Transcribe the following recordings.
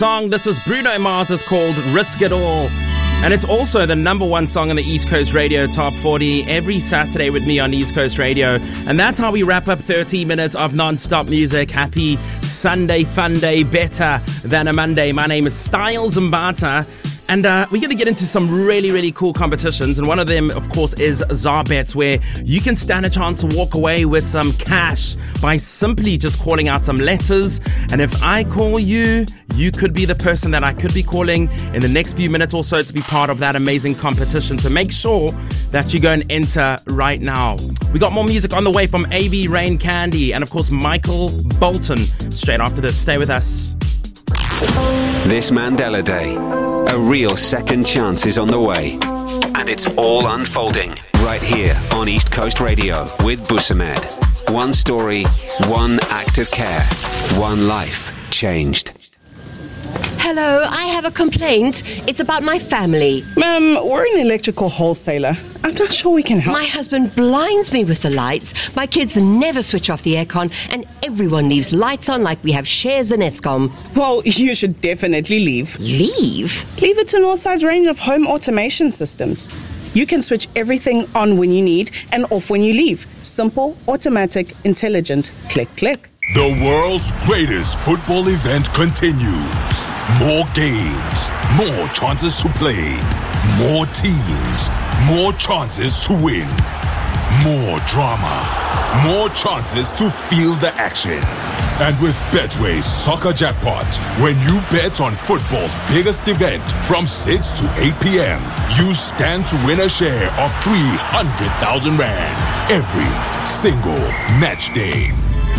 Song. This is Bruno Mars. It's called Risk It All. And it's also the number one song on the East Coast Radio Top 40 every Saturday with me on East Coast Radio. And that's how we wrap up 30 minutes of non-stop music. Happy Sunday, fun day, better than a Monday. My name is Styles Mbata. And we're going to get into some really, really cool competitions. And one of them, of course, is ZARBets, where you can stand a chance to walk away with some cash by simply just calling out some letters. And if I call you, you could be the person that I could be calling in the next few minutes or so to be part of that amazing competition. So make sure that you go and enter right now. We got more music on the way from AV, Rain Candy, and of course, Michael Bolton. Straight after this, stay with us. This Mandela Day, a real second chance is on the way. And it's all unfolding right here on East Coast Radio with Busamed. One story, one act of care, one life changed. Hello, I have a complaint. It's about my family. Ma'am, we're an electrical wholesaler. I'm not sure we can help. My husband blinds me with the lights. My kids never switch off the aircon, and everyone leaves lights on like we have shares in Eskom. Well, you should definitely leave. Leave? Leave it to Northside's range of home automation systems. You can switch everything on when you need and off when you leave. Simple, automatic, intelligent. Click, click. The world's greatest football event continues. More games, more chances to play, more teams, more chances to win, more drama, more chances to feel the action. And with Betway's Soccer Jackpot, when you bet on football's biggest event from 6 to 8 p.m., you stand to win a share of 300,000 Rand every single match day.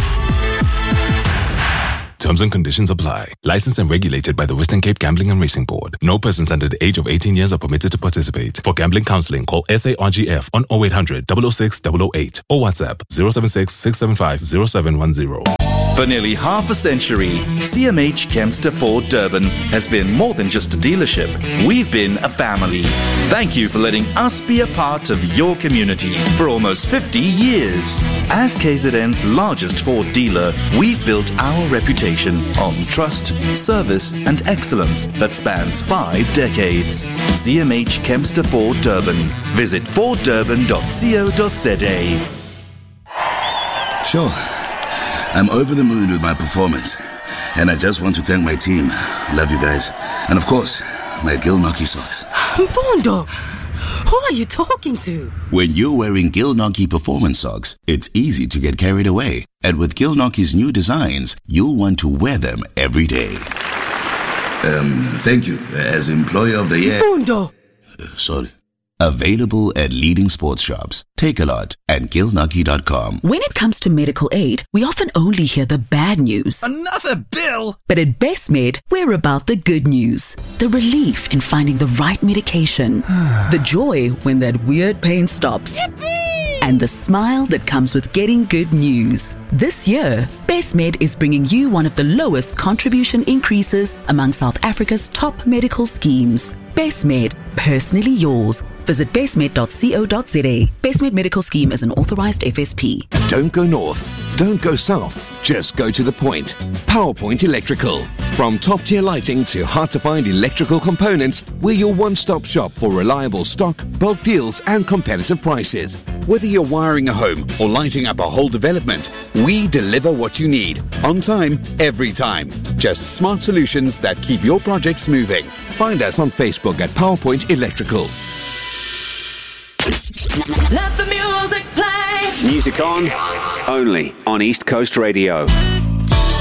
Terms and conditions apply. Licensed and regulated by the Western Cape Gambling and Racing Board. No persons under the age of 18 years are permitted to participate. For gambling counseling, call SARGF on 0800 006 008 or WhatsApp 076 675 0710. For nearly half a century, CMH Kempster Ford Durban has been more than just a dealership. We've been a family. Thank you for letting us be a part of your community for almost 50 years. As KZN's largest Ford dealer, we've built our reputation on trust, service, and excellence that spans 5 decades. CMH Kempster Ford Durban. Visit forddurban.co.za. Sure. I'm over the moon with my performance, and I just want to thank my team. Love you guys. And of course, my Gilnockie socks. Mfundo, who are you talking to? When you're wearing Gilnockie performance socks, it's easy to get carried away. And with Gilnockie's new designs, you'll want to wear them every day. Thank you. As Employer of the Year... Mfundo! Sorry. Available at leading sports shops, Takealot, and Gilnockie.com. When it comes to medical aid, we often only hear the bad news. Another bill! But at BestMed, we're about the good news. The relief in finding the right medication. The joy when that weird pain stops. Yippee! And the smile that comes with getting good news. This year, BestMed is bringing you one of the lowest contribution increases among South Africa's top medical schemes. BestMed, personally yours. Visit bestmed.co.za. BestMed Medical Scheme is an authorized FSP. Don't go north. Don't go south. Just go to the point. PowerPoint Electrical. From top-tier lighting to hard-to-find electrical components, we're your one-stop shop for reliable stock, bulk deals, and competitive prices. Whether you're wiring a home or lighting up a whole development, we deliver what you need. On time, every time. Just smart solutions that keep your projects moving. Find us on Facebook at PowerPoint Electrical. Let the music play. Music on, only on East Coast Radio.